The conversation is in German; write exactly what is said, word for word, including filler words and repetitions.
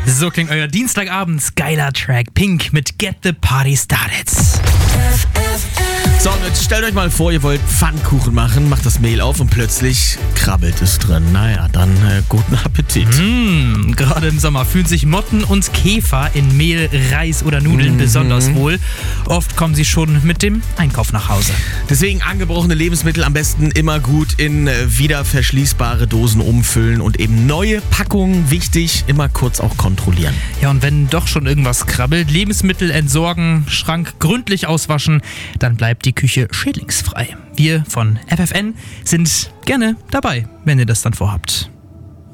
So klingt euer Dienstagabends geiler Track. Pink mit Get the Party Started. So, und jetzt stellt euch mal vor, ihr wollt Pfannkuchen machen, macht das Mehl auf und plötzlich krabbelt es drin. Naja, dann äh, guten Appetit. Mmh, gerade im Sommer fühlen sich Motten und Käfer in Mehl, Reis oder Nudeln Mhm. besonders wohl. Oft kommen sie schon mit dem Einkauf nach Hause. Deswegen angebrochene Lebensmittel am besten immer gut in äh, wieder verschließbare Dosen umfüllen und eben neue Packungen, wichtig, immer kurz auch kontrollieren. Ja, und wenn doch schon irgendwas krabbelt, Lebensmittel entsorgen, Schrank gründlich auswaschen, dann bleibt die Küche schädlingsfrei. Wir von F F N sind gerne dabei, wenn ihr das dann vorhabt.